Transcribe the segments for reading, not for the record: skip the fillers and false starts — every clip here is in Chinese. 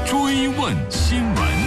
追问新闻。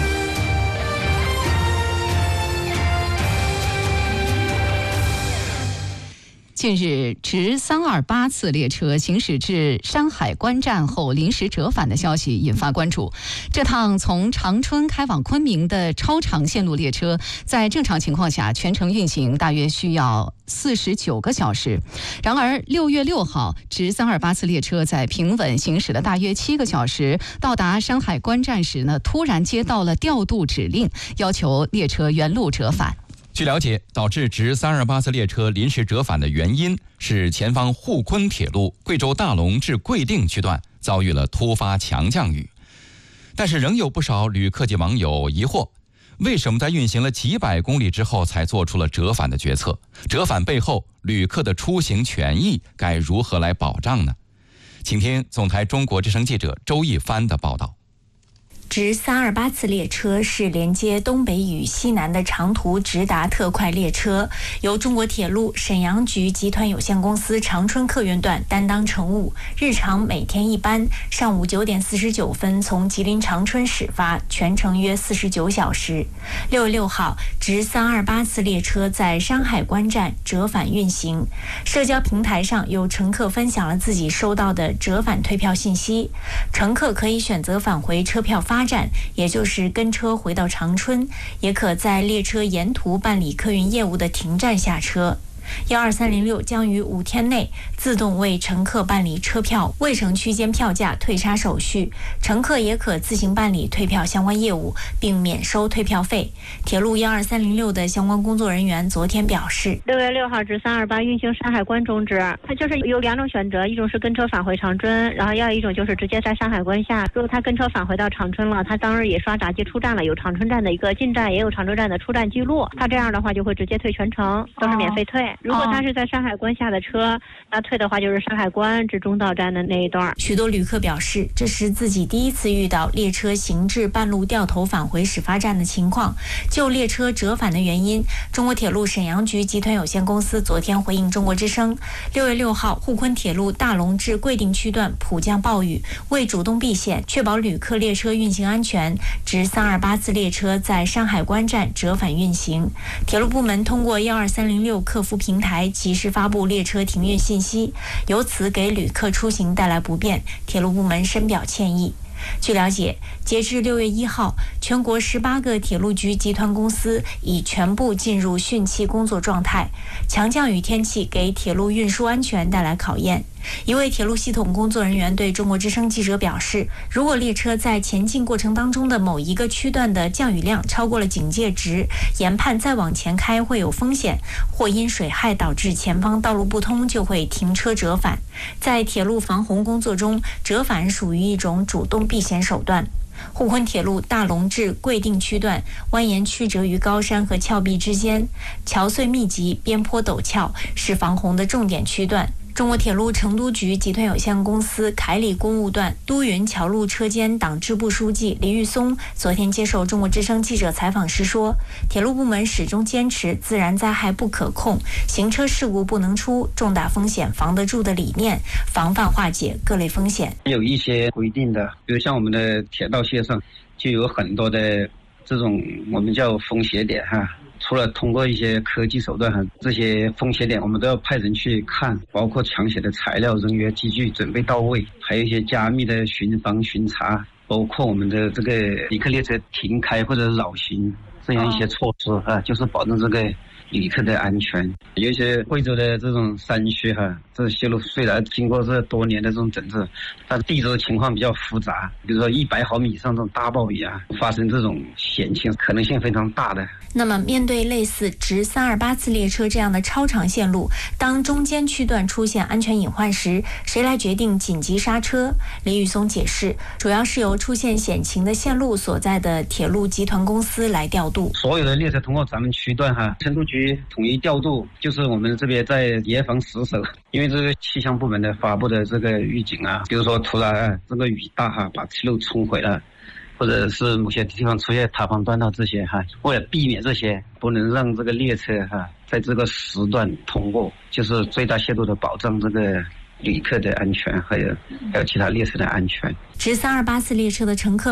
近日，直328次列车行驶至山海关站后临时折返的消息引发关注。这趟从长春开往昆明的超长线路列车，在正常情况下全程运行大约需要49个小时。然而，6月6号，直328次列车在平稳行驶了大约7个小时，到达山海关站时呢，突然接到了调度指令，要求列车原路折返。 据了解，导致直328次列车临时折返的原因是前方沪昆铁路贵州大龙至贵定区段遭遇了突发强降雨。但是仍有不少旅客及网友疑惑，为什么在运行了几百公里之后才做出了折返的决策？折返背后，旅客的出行权益该如何来保障呢？请听总台中国之声记者周一帆的报道。 直328次列车是连接东北与西南的长途直达特快列车，由中国铁路沈阳局集团有限公司长春客运段担当乘务，日常每天一班，上午9点49分从吉林长春始发，全程约49小时。6月6号，直328次列车在山海关站折返运行。社交平台上有乘客分享了自己收到的折返退票信息，乘客可以选择返回车票发站，也就是跟车回到长春，也可在列车沿途办理客运业务的停站下车。12306将于5天内自动为乘客办理车票、未乘区间票价退差手续，乘客也可自行办理退票相关业务，并免收退票费。铁路12306的相关工作人员昨天表示 ，6月6号至328运行山海关终止，它就是有2种选择，一种是跟车返回长春，然后要一种就是直接在山海关下。如果他跟车返回到长春了，他当日也刷闸机出站了，有长春站的一个进站，也有长春站的出站记录，他这样的话就会直接退全程，都是免费退。如果他是在山海关下的车，那退的话就是山海关至中道站的那一段。 许多旅客表示，这是自己第一次遇到列车行至半路掉头返回始发站的情况。就列车折返的原因，中国铁路沈阳局集团有限公司昨天回应中国之声，6月6号，沪昆铁路大龙至贵定区段普降暴雨，为主动避险，确保旅客列车运行安全，直328次列车在山海关站折返运行。铁路部门通过12306客服平台及时发布列车停运信息，由此给旅客出行带来不便，铁路部门深表歉意。据了解，截至6月1号，全国18个铁路局集团公司已全部进入汛期工作状态。强降雨天气给铁路运输安全带来考验。一位铁路系统工作人员对中国之声记者表示，如果列车在前进过程当中的某一个区段的降雨量超过了警戒值，研判再往前开会有风险，或因水害导致前方道路不通，就会停车折返。在铁路防洪工作中，折返属于一种主动避险手段。沪昆铁路大龙至贵定区段蜿蜒曲折于高山和峭壁之间，桥隧密集，边坡陡峭，是防洪的重点区段。中国铁路成都局集团有限公司凯里公务段都匀桥路车间党支部书记李玉松昨天接受中国之声记者采访时说，铁路部门始终坚持自然灾害不可控，行车事故不能出，重大风险防得住的理念，防范化解各类风险。 有一些规定的，比如像我们的铁道线上就有很多的这种我们叫风险点除了通过一些科技手段这些风险点我们都要派人去看，包括抢险的材料、人员、机具准备到位，还有一些加密的巡防巡查，包括我们的这个旅客列车停开或者绕行这样一些措施就是保证这个旅客的安全。有一些贵州的这种山区这些路虽然经过这多年的这种整治，但地质情况比较复杂，比如说100毫米以上这种大暴雨发生这种险情可能性非常大的。 那么面对类似直328次列车这样的超长线路，当中间区段出现安全隐患时，谁来决定紧急刹车？李宇松解释，主要是由出现险情的线路所在的铁路集团公司来调度。 所有的列车通过咱们区段成都局统一调度，就是我们这边在严防死守。因为这个气象部门的发布的这个预警比如说突然这个雨大把铁路冲毁了，或者是某些地方出现塌方断道这些为了避免这些，不能让这个列车在这个时段通过，就是最大限度的保障这个旅客的安全，还有其他列车的安全。 直328次列车的乘客